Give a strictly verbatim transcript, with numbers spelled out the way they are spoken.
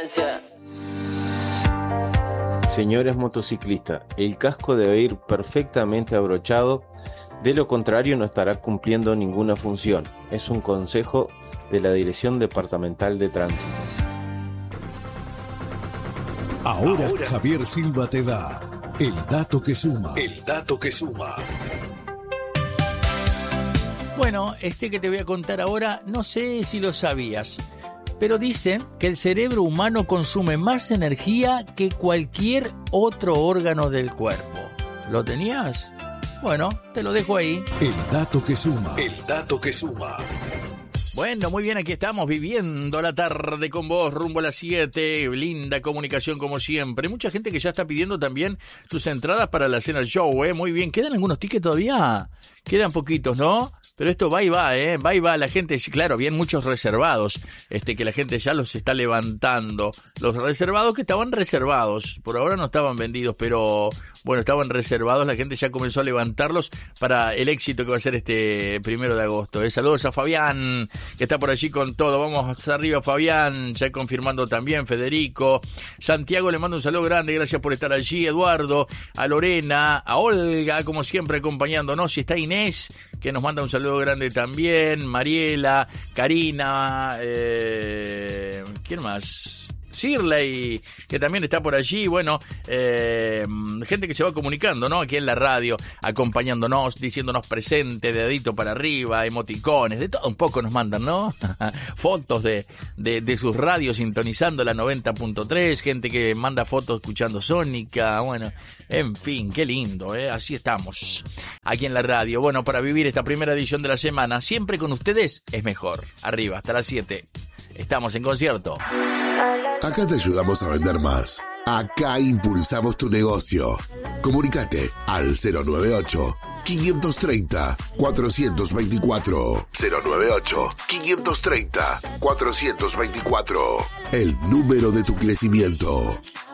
Gracias. Señores motociclistas, el casco debe ir perfectamente abrochado, de lo contrario no estará cumpliendo ninguna función. Es un consejo de la Dirección Departamental de Tránsito. Ahora, Ahora Javier Silva te da el dato que suma. El dato que suma. Bueno, este que te voy a contar ahora, no sé si lo sabías, pero dicen que el cerebro humano consume más energía que cualquier otro órgano del cuerpo. ¿Lo tenías? Bueno, te lo dejo ahí. El dato que suma. El dato que suma. Bueno, muy bien, aquí estamos viviendo la tarde con vos, rumbo a las siete, linda comunicación como siempre. Mucha gente que ya está pidiendo también sus entradas para la cena show, ¿eh? Muy bien, ¿quedan algunos tickets todavía? Quedan poquitos, ¿no? Pero esto va y va, ¿eh? Va y va, la gente, claro, bien muchos reservados, este que la gente ya los está levantando. Los reservados que estaban reservados, por ahora no estaban vendidos, pero bueno, estaban reservados, la gente ya comenzó a levantarlos para el éxito que va a ser este primero de agosto. ¿eh? Saludos a Fabián, que está por allí con todo. Vamos arriba, Fabián, ya confirmando también, Federico. Santiago le mando un saludo grande, gracias por estar allí. Eduardo, a Lorena, a Olga, como siempre acompañándonos. Y está Inés, que nos manda un saludo grande también. Mariela, Karina, eh, ¿quién más? Shirley, que también está por allí, bueno, eh, gente que se va comunicando, ¿no? Aquí en la radio, acompañándonos, diciéndonos presente, dedito para arriba, emoticones, de todo un poco nos mandan, ¿no? Fotos de, de, de sus radios sintonizando la noventa punto tres, gente que manda fotos escuchando Sónica, bueno, en fin, qué lindo, ¿eh? Así estamos, aquí en la radio. Bueno, para vivir esta primera edición de la semana, siempre con ustedes es mejor. Arriba, hasta las siete. Estamos en concierto. Acá te ayudamos a vender más. Acá impulsamos tu negocio. Comunicate al cero nueve ocho, cinco tres cero, cuatro dos cuatro. cero nueve ocho, cinco tres cero, cuatro dos cuatro. El número de tu crecimiento.